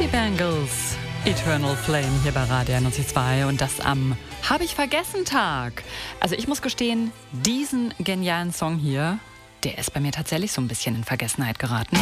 Bangles, Eternal Flame hier bei Radio 91.2 und das am Hab-ich-vergessen-Tag. Also ich muss gestehen, diesen genialen Song hier, der ist bei mir tatsächlich so ein bisschen in Vergessenheit geraten.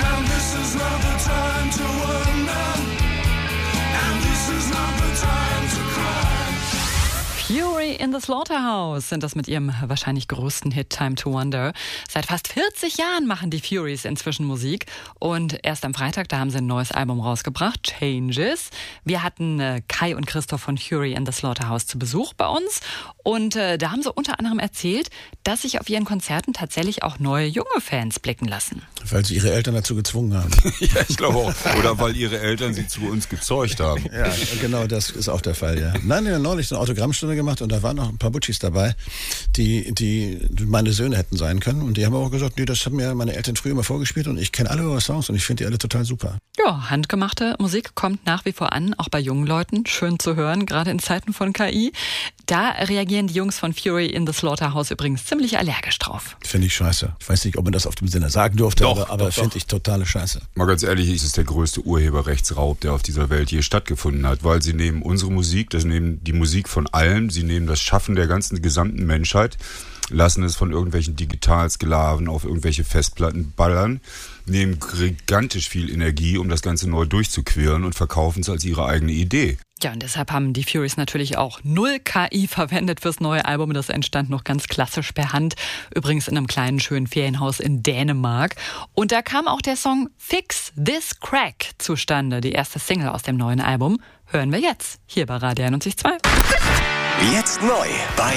Fury in the Slaughterhouse sind das mit ihrem wahrscheinlich größten Hit Time to Wonder. Seit fast 40 Jahren machen die Furies inzwischen Musik und erst am Freitag, da haben sie ein neues Album rausgebracht, Changes. Wir hatten Kai und Christoph von Fury in the Slaughterhouse zu Besuch bei uns und da haben sie unter anderem erzählt, dass sich auf ihren Konzerten tatsächlich auch neue junge Fans blicken lassen. Weil sie ihre Eltern dazu gezwungen haben. Ja, ich glaube auch. Oder weil ihre Eltern sie zu uns gezeugt haben. Ja, genau, das ist auch der Fall, ja. Nein, wir haben neulich eine Autogrammstunde gemacht und da waren noch ein paar Butchis dabei, die meine Söhne hätten sein können. Und die haben auch gesagt, nee, das haben mir meine Eltern früher immer vorgespielt und ich kenne alle eure Songs und ich finde die alle total super. Ja, handgemachte Musik kommt nach wie vor an, auch bei jungen Leuten. Schön zu hören, gerade in Zeiten von KI. Da reagieren die Jungs von Fury in the Slaughterhouse übrigens ziemlich allergisch drauf. Finde ich scheiße. Ich weiß nicht, ob man das auf dem Sinne sagen durfte, aber finde ich totale Scheiße. Mal ganz ehrlich, ist es der größte Urheberrechtsraub, der auf dieser Welt je stattgefunden hat, weil sie nehmen unsere Musik, das nehmen die Musik von allen, sie nehmen das Schaffen der gesamten Menschheit, lassen es von irgendwelchen Digitalsklaven auf irgendwelche Festplatten ballern, nehmen gigantisch viel Energie, um das Ganze neu durchzuqueren und verkaufen es als ihre eigene Idee. Ja, und deshalb haben die Furies natürlich auch null KI verwendet fürs neue Album. Das entstand noch ganz klassisch per Hand. Übrigens in einem kleinen, schönen Ferienhaus in Dänemark. Und da kam auch der Song Fix This Crack zustande, die erste Single aus dem neuen Album. Hören wir jetzt hier bei Radio 91.2. Jetzt neu bei